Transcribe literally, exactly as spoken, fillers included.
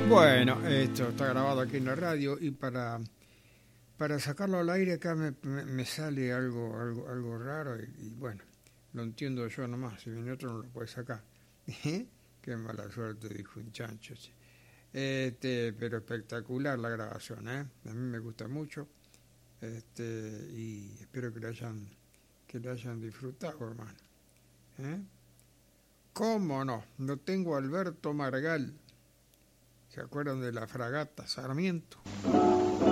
Bueno, esto está grabado aquí en la radio y para, para sacarlo al aire acá me, me, me sale algo, algo, algo raro y, y bueno, lo entiendo yo nomás, si viene otro no lo puede sacar. Qué mala suerte, dijo un chancho. Sí. Este, pero espectacular la grabación, ¿eh? A mí me gusta mucho, este, y espero que le hayan, que le hayan disfrutado, hermano. ¿Eh? ¿Cómo no? No tengo a Alberto Margal. ¿Se acuerdan de la fragata Sarmiento?